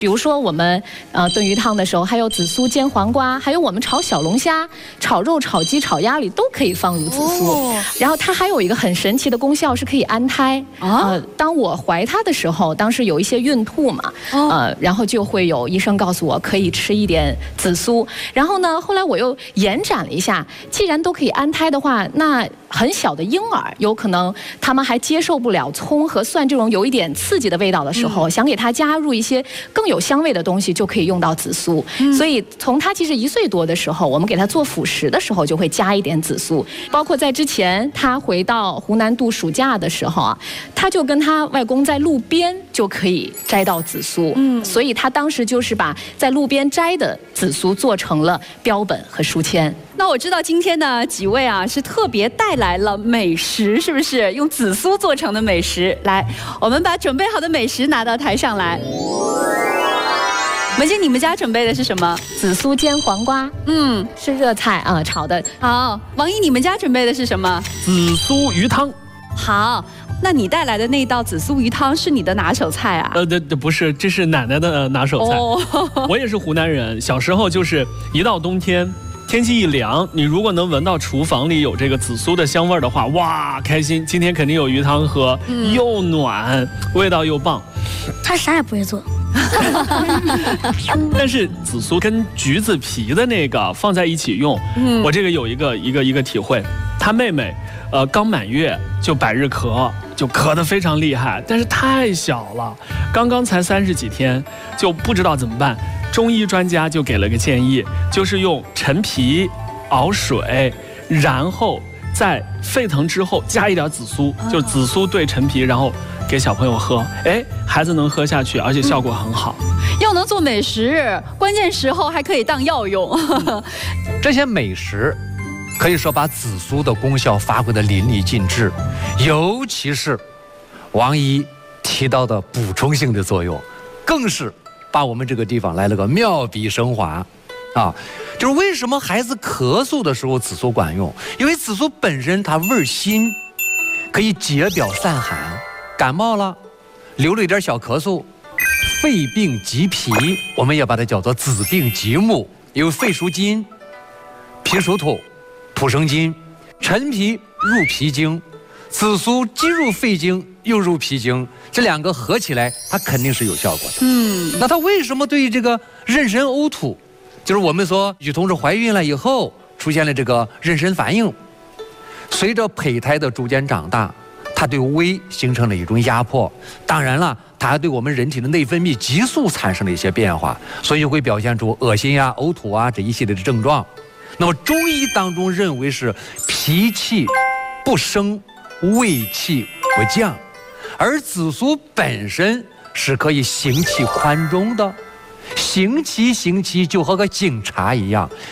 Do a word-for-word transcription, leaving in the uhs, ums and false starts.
比如说我们呃炖鱼汤的时候，还有紫苏煎黄瓜，还有我们炒小龙虾、炒肉、炒鸡、炒鸭里都可以放入紫苏。哦、然后它还有一个很神奇的功效，是可以安胎。啊、呃，当我怀它的时候，当时有一些孕吐嘛，哦、呃，然后就会有医生告诉我可以吃一点紫苏。然后呢，后来我又延展了一下，既然都可以安胎的话，那很小的婴儿有可能他们还接受不了葱和蒜这种有一点刺激的味道的时候，嗯、想给它加入一些更有香味的东西，就可以用到紫苏。嗯、所以从它其实一岁多的时候，我们给它做辅食的时候就会加一点紫苏。包括在之前他回到湖南度暑假的时候啊，他就跟他外公在路边就可以摘到紫苏。嗯，所以他当时就是把在路边摘的紫苏做成了标本和书签。 那我知道今天呢几位啊是特别带来了美食，是不是？用紫苏做成的美食，来，我们把准备好的美食拿到台上来。文心，你们家准备的是什么？ 紫苏煎黄瓜，嗯，是热菜啊、呃，炒的。 好，王毅，你们家准备的是什么？ 紫苏鱼汤。 好，那你带来的那道紫苏鱼汤是你的拿手菜啊？ 呃，对对，不是，这是奶奶的拿手菜。哦、我也是湖南人，小时候就是一到冬天。天气一凉，你如果能闻到厨房里有这个紫苏的香味的话，哇，开心！今天肯定有鱼汤喝，嗯、又暖，味道又棒。 他啥也不会做。 但是紫苏跟橘子皮的那个放在一起用，嗯、我这个有一个一个一个体会。他妹妹，呃，刚满月就百日咳，就咳得非常厉害，但是太小了，刚刚才三十几天，就不知道怎么办。中医专家就给了个建议，就是用陈皮熬水，然后在沸腾之后加一点紫苏，就是紫苏兑陈皮，然后给小朋友喝，哎，孩子能喝下去，而且效果很好。 嗯、又能做美食，关键时候还可以当药用。 这些美食可以说把紫苏的功效发挥得淋漓尽致，尤其是王姨提到的补充性的作用，更是把我们这个地方来了个妙笔升华，啊，就是为什么孩子咳嗽的时候紫苏管用？因为紫苏本身它味辛，可以解表散寒。感冒了，流了一点小咳嗽，肺病急脾，我们也把它叫做子病急目，因为肺属金，脾属土，土生金，陈皮入脾经，紫苏既入肺经又入脾经，这两个合起来，它肯定是有效果的。嗯，那它为什么对这个妊娠呕吐，就是我们说女同志怀孕了以后出现了这个妊娠反应，随着胚胎的逐渐长大，它对胃形成了一种压迫。当然了，它还对我们人体的内分泌激素产生了一些变化，所以会表现出恶心呀、呕吐啊这一系列的症状。那么中医当中认为是脾气不升，胃气不降。而紫苏本身是可以行气宽中的，行气行气就和个警察一样，